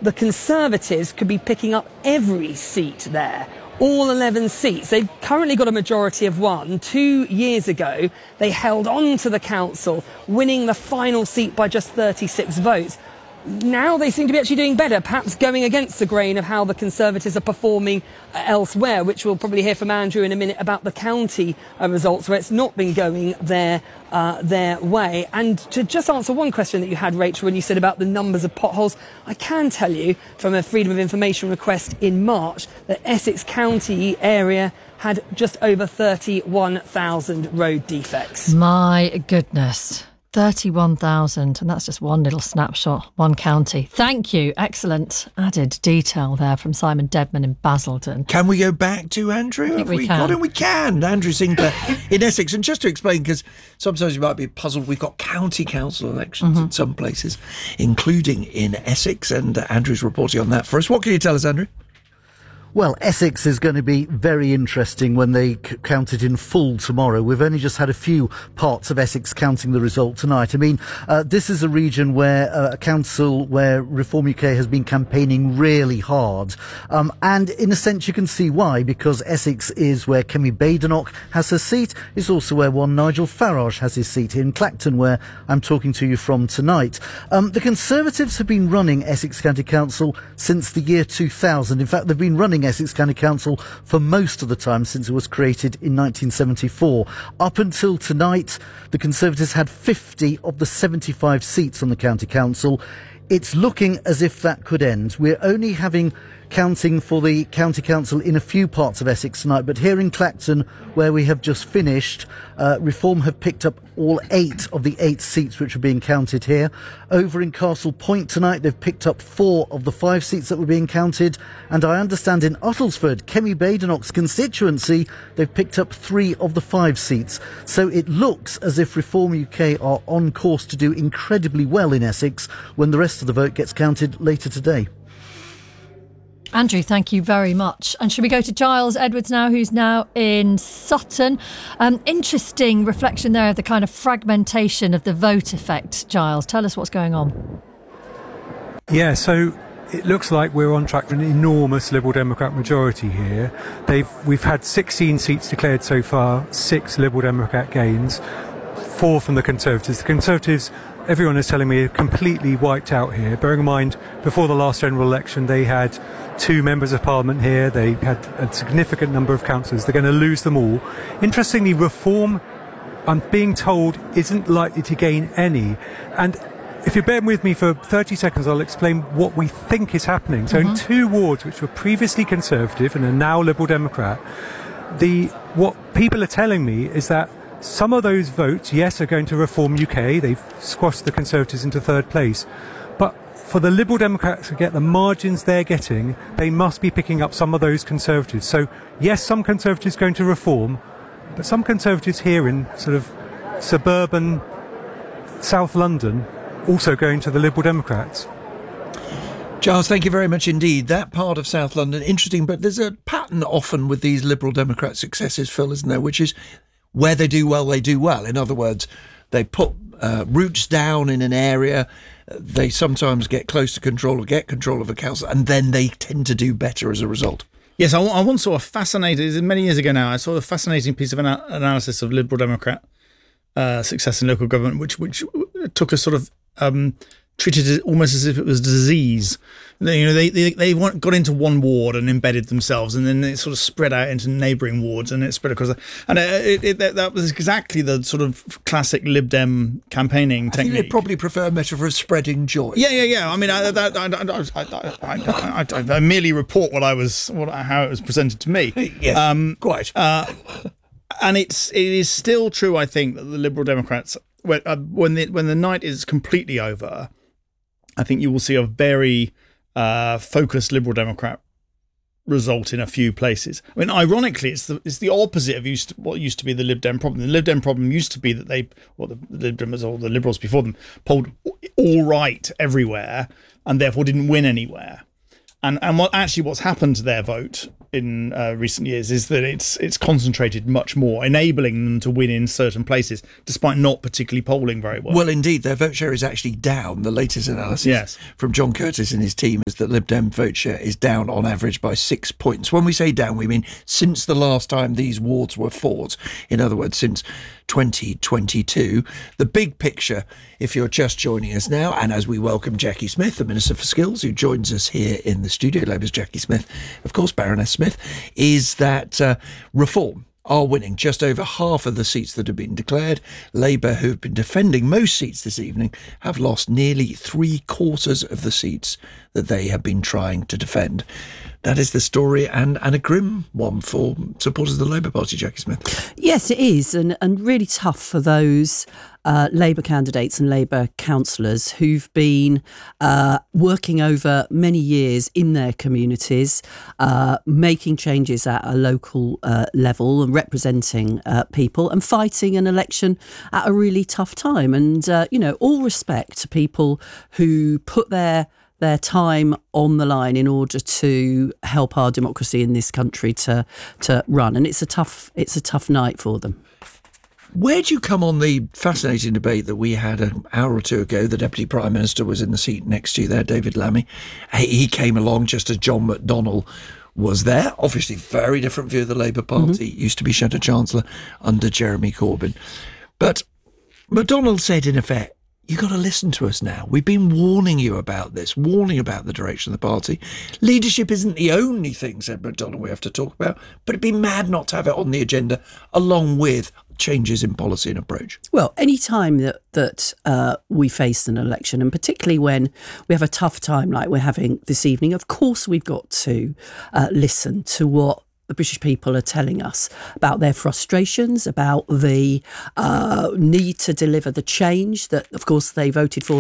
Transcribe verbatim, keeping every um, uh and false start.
the Conservatives could be picking up every seat there. All eleven seats. They've currently got a majority of one. Two years ago, they held on to the council, winning the final seat by just thirty-six votes. Now they seem to be actually doing better, perhaps going against the grain of how the Conservatives are performing uh, elsewhere, which we'll probably hear from Andrew in a minute about the county uh, results, where it's not been going their, uh, their way. And to just answer one question that you had, Rachel, when you said about the numbers of potholes, I can tell you from a Freedom of Information request in March that Essex County area had just over thirty-one thousand road defects. My goodness. thirty-one thousand, and that's just one little snapshot, one county. Thank you. Excellent added detail there from Simon Dedman in Basildon. Can we go back to Andrew? I think Have we we can. got him? We can. Andrew Sinclair in Essex. And just to explain, because sometimes you might be puzzled, we've got county council elections Mm-hmm. in some places, including in Essex, and uh, Andrew's reporting on that for us. What can you tell us, Andrew? Well, Essex is going to be very interesting when they c- count it in full tomorrow. We've only just had a few parts of Essex counting the result tonight. I mean, uh, this is a region where uh, a council where Reform U K has been campaigning really hard. Um, and in a sense, you can see why, because Essex is where Kemi Badenoch has her seat. It's also where one Nigel Farage has his seat in Clacton, where I'm talking to you from tonight. Um, the Conservatives have been running Essex County Council since the year two thousand. In fact, they've been running Essex County Council for most of the time since it was created in nineteen seventy-four. Up until tonight, the Conservatives had fifty of the seventy-five seats on the County Council. It's looking as if that could end. We're only having counting for the County Council in a few parts of Essex tonight, but here in Clacton, where we have just finished, uh, Reform have picked up all eight of the eight seats which are being counted here. Over in Castle Point tonight, they've picked up four of the five seats that were being counted, and I understand in Uttlesford, Kemi Badenoch's constituency, they've picked up three of the five seats. So it looks as if Reform U K are on course to do incredibly well in Essex when the rest of the vote gets counted later today. Andrew, thank you very much. And should we go to Giles Edwards now, who's now in Sutton? Um, interesting reflection there of the kind of fragmentation of the vote effect. Giles, tell us what's going on. Yeah, so it looks like we're on track for an enormous Liberal Democrat majority here. They've we've had sixteen seats declared so far, six Liberal Democrat gains, four from the Conservatives. The Conservatives, everyone is telling me, are completely wiped out here. Bearing in mind, before the last general election, they had two members of Parliament here. They had a significant number of councillors. They're going to lose them all. Interestingly, Reform, I'm being told, isn't likely to gain any. And if you bear with me for thirty seconds, I'll explain what we think is happening. So mm-hmm. in two wards which were previously Conservative and are now Liberal Democrat, the what people are telling me is that some of those votes, yes, are going to Reform U K. They've squashed the Conservatives into third place. But for the Liberal Democrats to get the margins they're getting, they must be picking up some of those Conservatives. So, yes, some Conservatives going to Reform, but some Conservatives here in sort of suburban South London also going to the Liberal Democrats. Giles, thank you very much indeed. That part of South London, interesting, but there's a pattern often with these Liberal Democrat successes, Phil, isn't there, which is where they do well, they do well. In other words, they put uh, roots down in an area, they sometimes get close to control or get control of a council, and then they tend to do better as a result. Yes, I, I once saw a fascinating, many years ago now, I saw a fascinating piece of ana- analysis of Liberal Democrat uh, success in local government, which which took a sort of um, treated it almost as if it was disease. They, you know, they they they got into one ward and embedded themselves, and then it sort of spread out into neighbouring wards, and it spread across. The, and it, it, it, that was exactly the sort of classic Lib Dem campaigning I technique. think they probably prefer a metaphor of spreading joy. Yeah, yeah, yeah. I mean, I, that, I, I, I, I, I, I merely report what I was, what how it was presented to me. Yes, um, quite. Uh, and it's it is still true, I think, that the Liberal Democrats, when uh, when the when the night is completely over, I think you will see a very uh, focused Liberal Democrat result in a few places. I mean, ironically, it's the it's the opposite of used to, what used to be the Lib Dem problem. The Lib Dem problem used to be that they, or the Lib Dems or the Liberals before them, polled all right everywhere and therefore didn't win anywhere. And and what actually what's happened to their vote in uh, recent years is that it's it's concentrated much more, enabling them to win in certain places, despite not particularly polling very well. Well, indeed, their vote share is actually down. The latest analysis Yes. from John Curtis and his team is that Lib Dem vote share is down on average by six points. When we say down, we mean since the last time these wards were fought. In other words, since twenty twenty-two. The big picture, if you're just joining us now, and as we welcome Jackie Smith, the Minister for Skills, who joins us here in the studio, Labour's Jackie Smith, of course, Baroness Smith, is that uh, Reform are winning just over half of the seats that have been declared. Labour, who have been defending most seats this evening, have lost nearly three quarters of the seats that they have been trying to defend. That is the story, and, and a grim one for supporters of the Labour Party, Jackie Smith. Yes, it is, and, and really tough for those uh, Labour candidates and Labour councillors who've been uh, working over many years in their communities, uh, making changes at a local uh, level and representing uh, people and fighting an election at a really tough time. And, uh, you know, all respect to people who put their their time on the line in order to help our democracy in this country to to run. And it's a tough it's a tough night for them. Where do you come on the fascinating debate that we had an hour or two ago? The Deputy Prime Minister was in the seat next to you there, David Lammy. He came along just as John McDonnell was there. Obviously, very different view of the Labour Party. Mm-hmm. Used to be Shadow Chancellor under Jeremy Corbyn. But McDonnell said, in effect, you've got to listen to us now. We've been warning you about this, warning about the direction of the party. Leadership isn't the only thing, said McDonnell, we have to talk about, but it'd be mad not to have it on the agenda along with changes in policy and approach. Well, any time that, that uh, we face an election, and particularly when we have a tough time like we're having this evening, of course we've got to uh, listen to what the British people are telling us about their frustrations, about the uh, need to deliver the change that, of course, they voted for